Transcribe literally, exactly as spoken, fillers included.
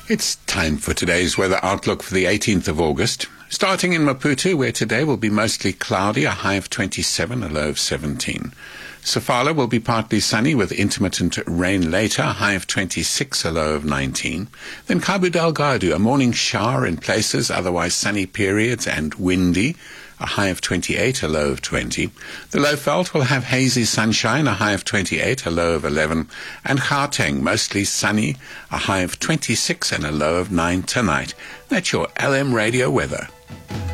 It's time for today's weather outlook for the eighteenth of August. Starting in Maputo, where today will be mostly cloudy, a high of twenty-seven, a low of seventeen. Sofala will be partly sunny with intermittent rain later, a high of twenty-six, a low of nineteen. Then Cabo Delgado, a morning shower in places, otherwise sunny periods and windy, a high of twenty-eight, a low of twenty. The Lowveld will have hazy sunshine, a high of twenty-eight, a low of eleven. And Gauteng, mostly sunny, a high of twenty-six and a low of nine tonight. That's your L M Radio weather.